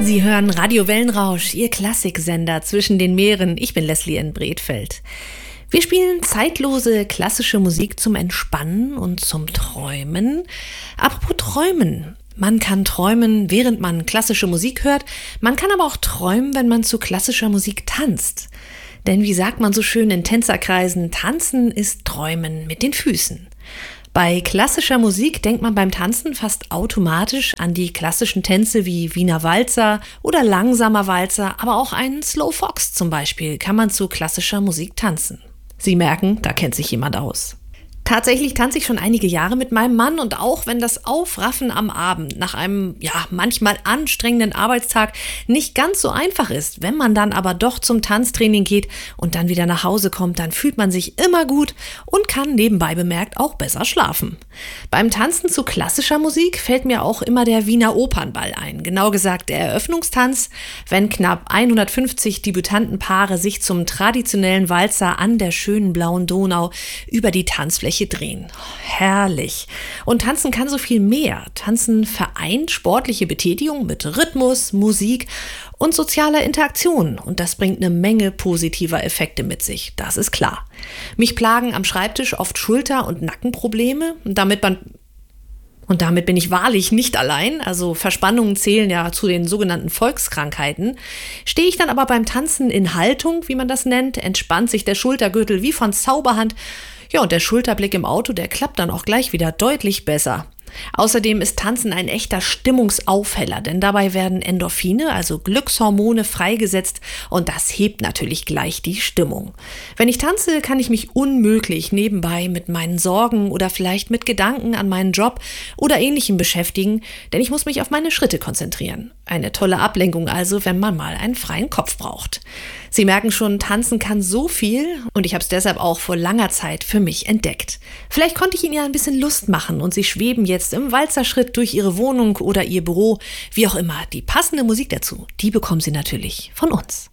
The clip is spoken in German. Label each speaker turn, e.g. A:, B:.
A: Sie hören Radio Wellenrausch, Ihr Klassiksender zwischen den Meeren. Ich bin Leslie in Bredfeld. Wir spielen zeitlose klassische Musik zum Entspannen und zum Träumen. Apropos Träumen. Man kann träumen, während man klassische Musik hört. Man kann aber auch träumen, wenn man zu klassischer Musik tanzt. Denn wie sagt man so schön in Tänzerkreisen, tanzen ist Träumen mit den Füßen. Bei klassischer Musik denkt man beim Tanzen fast automatisch an die klassischen Tänze wie Wiener Walzer oder langsamer Walzer, aber auch einen Slow Fox zum Beispiel kann man zu klassischer Musik tanzen. Sie merken, da kennt sich jemand aus. Tatsächlich tanze ich schon einige Jahre mit meinem Mann und auch wenn das Aufraffen am Abend nach einem, manchmal anstrengenden Arbeitstag nicht ganz so einfach ist, wenn man dann aber doch zum Tanztraining geht und dann wieder nach Hause kommt, dann fühlt man sich immer gut und kann nebenbei bemerkt auch besser schlafen. Beim Tanzen zu klassischer Musik fällt mir auch immer der Wiener Opernball ein, genau gesagt der Eröffnungstanz, wenn knapp 150 Debütantenpaare sich zum traditionellen Walzer an der schönen blauen Donau über die Tanzfläche drehen. Herrlich. Und Tanzen kann so viel mehr. Tanzen vereint sportliche Betätigung mit Rhythmus, Musik und sozialer Interaktion. Und das bringt eine Menge positiver Effekte mit sich. Das ist klar. Mich plagen am Schreibtisch oft Schulter- und Nackenprobleme. Und damit bin ich wahrlich nicht allein, also Verspannungen zählen ja zu den sogenannten Volkskrankheiten. Stehe ich dann aber beim Tanzen in Haltung, wie man das nennt, entspannt sich der Schultergürtel wie von Zauberhand. Ja, und der Schulterblick im Auto, der klappt dann auch gleich wieder deutlich besser. Außerdem ist Tanzen ein echter Stimmungsaufheller, denn dabei werden Endorphine, also Glückshormone, freigesetzt und das hebt natürlich gleich die Stimmung. Wenn ich tanze, kann ich mich unmöglich nebenbei mit meinen Sorgen oder vielleicht mit Gedanken an meinen Job oder Ähnlichem beschäftigen, denn ich muss mich auf meine Schritte konzentrieren. Eine tolle Ablenkung also, wenn man mal einen freien Kopf braucht. Sie merken schon, tanzen kann so viel und ich habe es deshalb auch vor langer Zeit für mich entdeckt. Vielleicht konnte ich Ihnen ja ein bisschen Lust machen und Sie schweben jetzt im Walzerschritt durch Ihre Wohnung oder Ihr Büro, wie auch immer. Die passende Musik dazu, die bekommen Sie natürlich von uns.